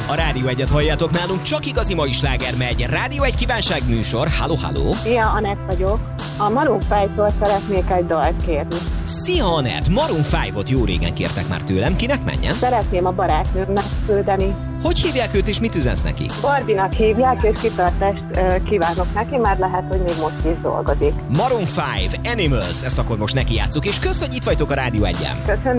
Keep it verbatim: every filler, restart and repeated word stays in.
A Rádió egyet halljátok, nálunk csak igazi mai sláger megy. Rádió egy kívánság műsor. Halló, halló. Szia, Anett vagyok. A Maroon ötől szeretnék egy dalt kérni. Szia, Anett. Maroon ötöt jó régen kértek már tőlem. Kinek menjen? Szeretném a barátnőmnek küldeni. Hogy hívják őt és mit üzensz neki? Barbinak hívják, és kitartást uh, kívánok neki, mert lehet, hogy még most is dolgozik. Maroon öt, Animals, ezt akkor most neki játsszuk, és kösz, hogy itt vagytok a Rádió egyen. Köszönöm.